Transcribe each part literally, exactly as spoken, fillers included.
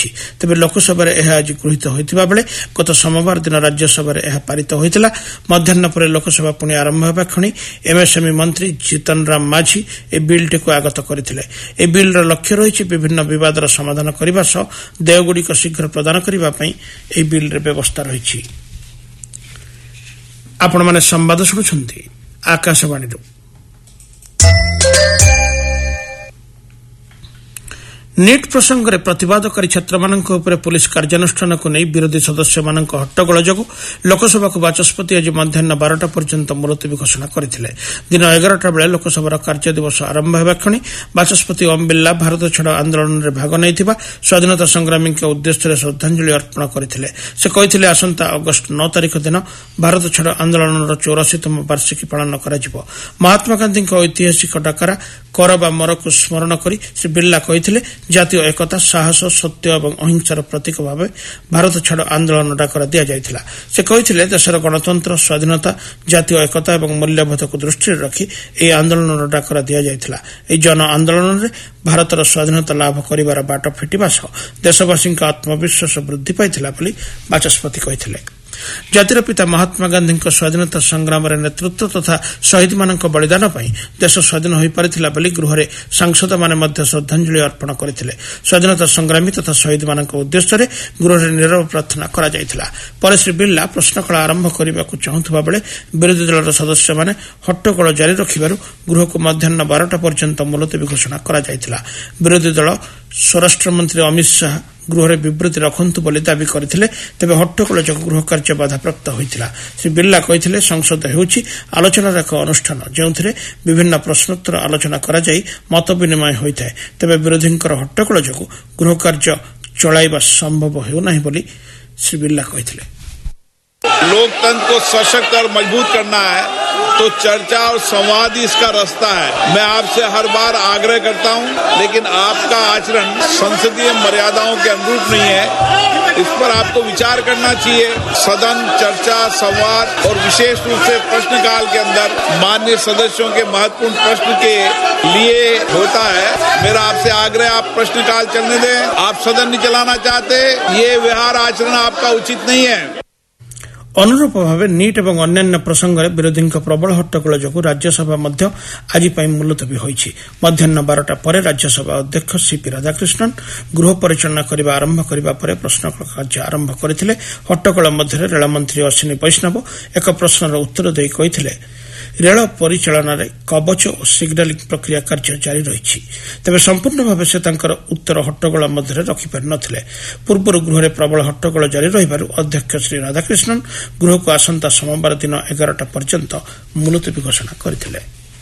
ରହିଛି। ତେବେ ଲୋକସଭାରେ ଏହା ଆଜି ଗୃହୀତ ହୋଇଥିବା ବେଳେ ଗତ ସୋମବାର ଦିନ ରାଜ୍ୟସଭାରେ ଏହା ପାରିତ ହୋଇଥିଲା। ମଧ୍ୟାହ୍ନ ପରେ ଲୋକସଭା ପୁଣି ଆରମ୍ଭ ହେବା କ୍ଷଣି ଏମ୍ଏସ୍ଏମ୍ଇ ମନ୍ତ୍ରୀ ଜିତନ ରାମ ମାଝୀ ଏହି ବିଲ୍ଟିକୁ ଆଗତ କରିଥିଲେ। ଏହି ବିଲ୍ର ଲକ୍ଷ୍ୟ ରହିଛି ବିଭିନ୍ନ ବିବାଦର ସମାଧାନ କରିବା ସହ ଦେୟଗୁଡ଼ିକ ଶୀଘ୍ର ପ୍ରଦାନ କରିବା ପାଇଁ ଏହି ବିଲ୍ରେ ବ୍ୟବସ୍ଥା ରହିଛି। ଆପଣମାନେ ସମ୍ବାଦ ଶୁଣୁଛନ୍ତି ଆକାଶବାଣୀରୁ। ନିଟ୍ ପ୍ରସଙ୍ଗରେ ପ୍ରତିବାଦକାରୀ ଛାତ୍ରମାନଙ୍କ ଉପରେ ପୁଲିସ୍ କାର୍ଯ୍ୟାନୁଷ୍ଠାନକୁ ନେଇ ବିରୋଧୀ ସଦସ୍ୟମାନଙ୍କ ହଟ୍ଟଗୋଳ ଯୋଗୁଁ ଲୋକସଭାକୁ ବାଚସ୍ପତି ଆଜି ମଧ୍ୟାହ୍ନ ବାରଟା ପର୍ଯ୍ୟନ୍ତ ମୁଲତବୀ ଘୋଷଣା କରିଥିଲେ। ଦିନ ଏଗାରଟା ବେଳେ ଲୋକସଭାର କାର୍ଯ୍ୟଦିବସ ଆରମ୍ଭ ହେବା କ୍ଷଣି ବାଚସ୍ପତି ଓମ୍ ବିର୍ଲା ଭାରତ ଛାଡ଼ ଆନ୍ଦୋଳନରେ ଭାଗ ନେଇଥିବା ସ୍ୱାଧୀନତା ସଂଗ୍ରାମୀଙ୍କ ଉଦ୍ଦେଶ୍ୟରେ ଶ୍ରଦ୍ଧାଞ୍ଜଳି ଅର୍ପଣ କରିଥିଲେ। ସେ କହିଥିଲେ, ଆସନ୍ତା ଅଗଷ୍ଟ ନଅ ତାରିଖ ଦିନ ଭାରତ ଛାଡ଼ ଆନ୍ଦୋଳନର ଚଉରାଶୀତମ ବାର୍ଷିକୀ ପାଳନ କରାଯିବ। ମହାତ୍ମା ଗାନ୍ଧୀଙ୍କ ଐତିହାସିକ ଡାକରା କର ବା ମରକୁ ସ୍ମରଣ କରି ଶ୍ରୀ ବିର୍ଲା କହିଥିଲେ, ଜାତୀୟ ଏକତା, ସାହସ, ସତ୍ୟ ଏବଂ ଅହିଂସାର ପ୍ରତୀକ ଭାବେ ଭାରତ ଛାଡ଼ ଆନ୍ଦୋଳନ ଡାକରା ଦିଆଯାଇଥିଲା। ସେ କହିଥିଲେ, ଦେଶର ଗଣତନ୍ତ୍ର, ସ୍ୱାଧୀନତା, ଜାତୀୟ ଏକତା ଏବଂ ମୂଲ୍ୟବୋଧକୁ ଦୃଷ୍ଟିରେ ରଖି ଏହି ଆନ୍ଦୋଳନର ଡାକରା ଦିଆଯାଇଥିଲା। ଏହି ଜନ ଆନ୍ଦୋଳନରେ ଭାରତର ସ୍ୱାଧୀନତା ଲାଭ କରିବାର ବାଟ ଫିଟିବା ସହ ଦେଶବାସୀଙ୍କ ଆତ୍ମବିଶ୍ୱାସ ବୃଦ୍ଧି ପାଇଥିଲା ବୋଲି ବାଚସ୍ପତି କହିଥିଲେ। ଜାତିର ପିତା ମହାତ୍ମା ଗାନ୍ଧୀଙ୍କ ସ୍ୱାଧୀନତା ସଂଗ୍ରାମରେ ନେତୃତ୍ୱ ତଥା ଶହୀଦମାନଙ୍କ ବଳିଦାନ ପାଇଁ ଦେଶ ସ୍ୱାଧୀନ ହୋଇପାରିଥିଲା ବୋଲି ଗୃହରେ ସାଂସଦମାନେ ମଧ୍ୟ ଶ୍ରଦ୍ଧାଞ୍ଜଳି ଅର୍ପଣ କରିଥିଲେ। ସ୍ୱାଧୀନତା ସଂଗ୍ରାମୀ ତଥା ଶହୀଦମାନଙ୍କ ଉଦ୍ଦେଶ୍ୟରେ ଗୃହରେ ନିରବ ପ୍ରାର୍ଥନା କରାଯାଇଥିଲା। ପରେ ଶ୍ରୀ ବିର୍ଲା ପ୍ରଶ୍ନକାଳ ଆରମ୍ଭ କରିବାକୁ ଚାହୁଁଥିବା ବେଳେ ବିରୋଧୀ ଦଳର ସଦସ୍ୟମାନେ ହଟ୍ଟଗୋଳ ଜାରି ରଖିବାରୁ ଗୃହକୁ ମଧ୍ୟାହ୍ନ ବାରଟା ପର୍ଯ୍ୟନ୍ତ ମୁଲତବୀ ଘୋଷଣା କରାଯାଇଥିଲା। ବିରୋଧୀ ଦଳ ସ୍ୱରାଷ୍ଟ୍ରମନ୍ତ୍ରୀ ଅମିତ ଶାହା ଗୃହରେ ବିବୃତ୍ତି ରଖନ୍ତୁ ବୋଲି ଦାବି କରିଥିଲେ। ତେବେ ହଟ୍ଟଗୋଳ ଯୋଗୁଁ ଗୃହ କାର୍ଯ୍ୟ ବାଧାପ୍ରାପ୍ତ ହୋଇଥିଲା। ଶ୍ରୀ ବିର୍ଲା କହିଥିଲେ, ସଂସଦ ହେଉଛି ଆଲୋଚନାର ଏକ ଅନୁଷ୍ଠାନ, ଯେଉଁଥିରେ ବିଭିନ୍ନ ପ୍ରଶ୍ନୋତ୍ତର ଆଲୋଚନା କରାଯାଇ ମତ ବିନିମୟ ହୋଇଥାଏ। ତେବେ ବିରୋଧୀଙ୍କର ହଟ୍ଟଗୋଳ ଯୋଗୁଁ ଗୃହ କାର୍ଯ୍ୟ ଚଳାଇବା ସମ୍ଭବ ହେଉନାହିଁ ବୋଲି ଶ୍ରୀ ବିର୍ଲା କହିଥିଲେ। लोकतंत्र को सशक्त और मजबूत करना है तो चर्चा और संवाद ही इसका रास्ता है। मैं आपसे हर बार आग्रह करता हूं, लेकिन आपका आचरण संसदीय मर्यादाओं के अनुरूप नहीं है। इस पर आपको विचार करना चाहिए। सदन चर्चा, संवाद और विशेष रूप से प्रश्नकाल के अंदर माननीय सदस्यों के महत्वपूर्ण प्रश्न के लिए होता है। मेरा आपसे आग्रह, आप प्रश्नकाल चलने दें। आप सदन नहीं चलाना चाहते, ये व्यवहार आचरण आपका उचित नहीं है। ଅନୁରୂପ ଭାବେ ନିଟ୍ ଏବଂ ଅନ୍ୟାନ୍ୟ ପ୍ରସଙ୍ଗରେ ବିରୋଧୀଙ୍କ ପ୍ରବଳ ହଟ୍ଟଗୋଳ ଯୋଗୁଁ ରାଜ୍ୟସଭା ମଧ୍ୟ ଆଜି ପାଇଁ ମୁଲତବୀ ହୋଇଛି। ମଧ୍ୟାହ୍ନ ବାରଟା ପରେ ରାଜ୍ୟସଭା ଅଧ୍ୟକ୍ଷ ସିପି ରାଧାକ୍ରିଷ୍ଣନ୍ ଗୃହ ପରିଚାଳନା କରିବା ଆରମ୍ଭ କରିବା ପରେ ପ୍ରଶ୍ନକାଳ କାର୍ଯ୍ୟ ଆରମ୍ଭ କରିଥିଲେ। ହଟ୍ଟଗୋଳ ମଧ୍ୟରେ ରେଳମନ୍ତ୍ରୀ ଅଶ୍ୱିନୀ ବୈଷ୍ଣବ ଏକ ପ୍ରଶ୍ନର ଉତ୍ତର ଦେଇ କହିଥିଲେ, ରେଳ ପରିଚାଳନାରେ କବଚ ଓ ସିଗ୍ନାଲିଂ ପ୍ରକ୍ରିୟା କାର୍ଯ୍ୟ ଜାରି ରହିଛି। ତେବେ ସମ୍ପୂର୍ଣ୍ଣ ଭାବେ ସେ ତାଙ୍କର ଉତ୍ତର ହଟ୍ଟଗୋଳ ମଧ୍ୟରେ ରଖିପାରି ନ ଥିଲେ। ପୂର୍ବରୁ ଗୃହରେ ପ୍ରବଳ ହଟ୍ଟଗୋଳ ଜାରି ରହିବାରୁ ଅଧ୍ୟକ୍ଷ ଶ୍ରୀ ରାଧାକ୍ରିଷ୍ଣନ୍ ଗୃହକୁ ଆସନ୍ତା ସୋମବାର ଦିନ ଏଗାରଟା ପର୍ଯ୍ୟନ୍ତ ମୁଲତବୀ ଘୋଷଣା କରିଥିଲେ।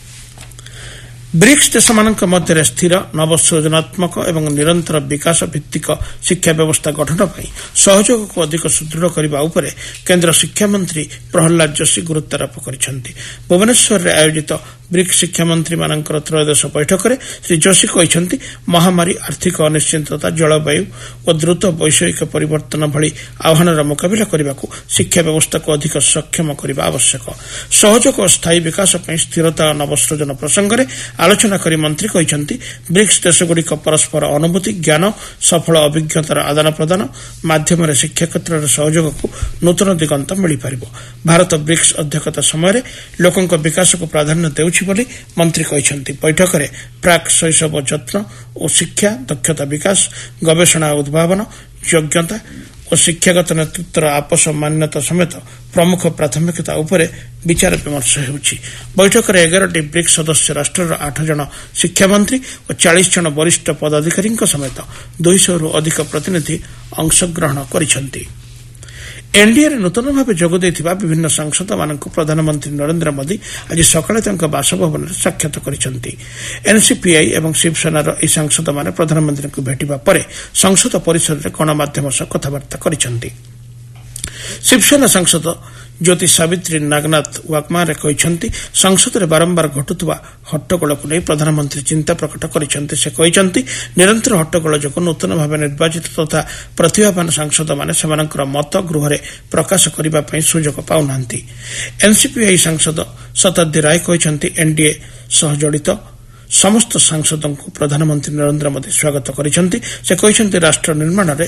ବ୍ରିକ୍ସ ଦେଶମାନଙ୍କ ମଧ୍ୟରେ ସ୍ଥିର, ନବସୃଜନାତ୍ମକ ଏବଂ ନିରନ୍ତର ବିକାଶ ଭିତ୍ତିକ ଶିକ୍ଷା ବ୍ୟବସ୍ଥା ଗଠନ ପାଇଁ ସହଯୋଗକୁ ଅଧିକ ସୁଦୃଢ଼ କରିବା ଉପରେ କେନ୍ଦ୍ର ଶିକ୍ଷାମନ୍ତ୍ରୀ ପ୍ରହଲ୍ଲାଦ ଯୋଶୀ ଗୁରୁତ୍ୱାରୋପ କରିଛନ୍ତି। ଭୁବନେଶ୍ୱରରେ ଆୟୋଜିତ ବ୍ରିକ୍ସ ଶିକ୍ଷାମନ୍ତ୍ରୀମାନଙ୍କର ତ୍ରୟୋଦଶ ବୈଠକରେ ଶ୍ରୀ ଯୋଶୀ କହିଛନ୍ତି, ମହାମାରୀ, ଆର୍ଥିକ ଅନିଶ୍ଚିତତା, ଜଳବାୟୁ ଓ ଦ୍ରୁତ ବୈଷୟିକ ପରିବର୍ତ୍ତନ ଭଳି ଆହ୍ୱାନର ମୁକାବିଲା କରିବାକୁ ଶିକ୍ଷା ବ୍ୟବସ୍ଥାକୁ ଅଧିକ ସକ୍ଷମ କରିବା ଆବଶ୍ୟକ। ସହଯୋଗ ଓ ସ୍ଥାୟୀ ବିକାଶ ପାଇଁ ସ୍ଥିରତା ଓ ନବସୃଜନ ପ୍ରସଙ୍ଗରେ ଆଲୋଚନା କରି ମନ୍ତ୍ରୀ କହିଛନ୍ତି, ବ୍ରିକ୍ସ ଦେଶଗୁଡ଼ିକ ପରସ୍ପର ଅନୁଭୂତି, ଜ୍ଞାନ, ସଫଳ ଅଭିଜ୍ଞତାର ଆଦାନ ପ୍ରଦାନ ମାଧ୍ୟମରେ ଶିକ୍ଷା କ୍ଷେତ୍ରରେ ସହଯୋଗକୁ ନୂତନ ଦିଗନ୍ତ ମିଳିପାରିବ। ଭାରତ ବ୍ରିକ୍ସ ଅଧ୍ୟକ୍ଷତା ସମୟରେ ଲୋକଙ୍କ ବିକାଶକୁ ପ୍ରାଧାନ୍ୟ ଦେଉଛି ବୋଲି ମନ୍ତ୍ରୀ କହିଛନ୍ତି। ବୈଠକରେ ପ୍ରାକ୍ ଶୈଶବ ଯତ୍ନ ଓ ଶିକ୍ଷା, ଦକ୍ଷତା ବିକାଶ, ଗବେଷଣା ଓ ଉଦ୍ଭାବନ, ଯୋଗ୍ୟତା ଓ ଶିକ୍ଷାଗତ ନେତୃତ୍ୱର ଆପୋଷ ମାନ୍ୟତା ସମେତ ପ୍ରମୁଖ ପ୍ରାଥମିକତା ଉପରେ ବିଚାର ବିମର୍ଶ ହେଉଛି। ବୈଠକରେ ଏଗାରଟି ବ୍ରିକ୍ସ ସଦସ୍ୟ ରାଷ୍ଟ୍ରର ଆଠ ଜଣ ଶିକ୍ଷାମନ୍ତ୍ରୀ ଓ ଚାଳିଶ ଜଣ ବରିଷ୍ଠ ପଦାଧିକାରୀଙ୍କ ସମେତ ଦୁଇଶହରୁ ଅଧିକ ପ୍ରତିନିଧି ଅଂଶଗ୍ରହଣ କରିଛନ୍ତି। ଏନ୍ଡିଏରେ ନୂତନ ଭାବେ ଯୋଗ ଦେଇଥିବା ବିଭିନ୍ନ ସାଂସଦମାନଙ୍କୁ ପ୍ରଧାନମନ୍ତ୍ରୀ ନରେନ୍ଦ୍ର ମୋଦି ଆଜି ସକାଳେ ତାଙ୍କ ବାସଭବନରେ ସାକ୍ଷାତ କରିଛନ୍ତି। ଏନ୍ସିପିଆଇ ଏବଂ ଶିବସେନାର ଏହି ସାଂସଦମାନେ ପ୍ରଧାନମନ୍ତ୍ରୀଙ୍କୁ ଭେଟିବା ପରେ ସଂସଦ ପରିସରରେ ଗଣମାଧ୍ୟମ ସହ କଥାବାର୍ତ୍ତା କରିଛନ୍ତି। ଶିବସେନା ସାଂସଦ ଜ୍ୟୋତି ସାବିତ୍ରୀ ନାଗନାଥ ୱାକମାରେ କହିଛନ୍ତି, ସଂସଦରେ ବାରମ୍ବାର ଘଟୁଥିବା ହଟ୍ଟଗୋଳକୁ ନେଇ ପ୍ରଧାନମନ୍ତ୍ରୀ ଚିନ୍ତା ପ୍ରକଟ କରିଛନ୍ତି। ସେ କହିଛନ୍ତି, ନିରନ୍ତର ହଟ୍ଟଗୋଳ ଯୋଗୁଁ ନୂତନ ଭାବେ ନିର୍ବାଚିତ ତଥା ପ୍ରତିଭାବାନ ସାଂସଦମାନେ ସେମାନଙ୍କର ମତ ଗୃହରେ ପ୍ରକାଶ କରିବା ପାଇଁ ସୁଯୋଗ ପାଉନାହାନ୍ତି। ଏନ୍ସିପିଆଇ ସାଂସଦ ଶତାବ୍ଦୀ ରାୟ କହିଛନ୍ତି, ଏନ୍ଡିଏ ସହ ଜଡ଼ିତ ସମସ୍ତ ସାଂସଦଙ୍କୁ ପ୍ରଧାନମନ୍ତ୍ରୀ ନରେନ୍ଦ୍ର ମୋଦି ସ୍ୱାଗତ କରିଛନ୍ତି। ସେ କହିଛନ୍ତି, ରାଷ୍ଟ୍ର ନିର୍ମାଣରେ